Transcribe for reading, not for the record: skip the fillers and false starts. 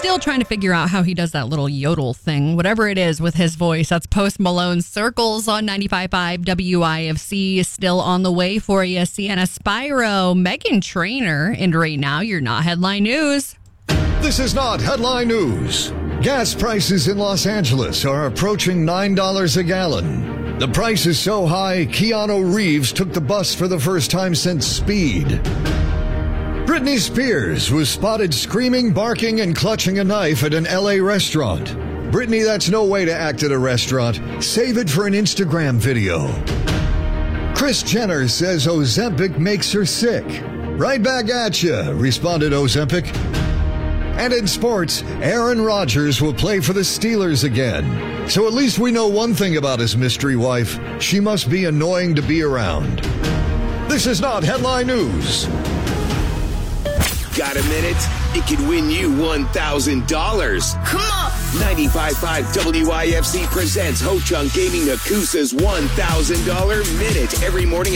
still trying to figure out how he does that little yodel thing, whatever it is with his voice. That's Post Malone's Circles on 95.5 WIFC. Still on the way for you. Sienna Spyro, Meghan Trainor, and right now you're not headline news. This is not headline news. Gas prices in Los Angeles are approaching $9 a gallon. The price is so high, Keanu Reeves took the bus for the first time since Speed. Britney Spears was spotted screaming, barking, and clutching a knife at an LA restaurant. Britney, that's no way to act at a restaurant. Save it for an Instagram video. Kris Jenner says Ozempic makes her sick. Right back at ya, responded Ozempic. And in sports, Aaron Rodgers will play for the Steelers again. So at least we know one thing about his mystery wife. She must be annoying to be around. This is not headline news. Got a minute? It could win you $1,000. Come on! 95.5 WIFC presents Ho Chunk Gaming Akusa's $1,000 minute every morning